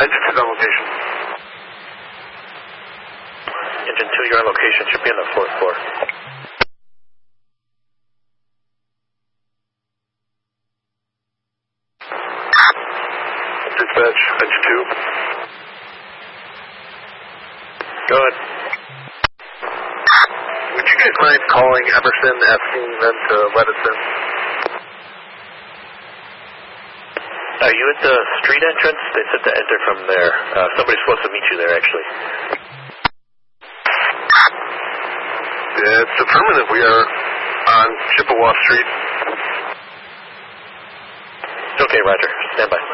Engine 2's on location. Engine 2, you're on location. Should be on the 4th floor. Dispatch, Engine 2. Go ahead. Would you guys mind calling Emerson, asking them to let us in? Are you at the street entrance? They said to enter from there. Somebody's supposed to meet you there, actually. Yeah, it's affirmative. We are on Chippewa Street. Okay, Roger. Stand by.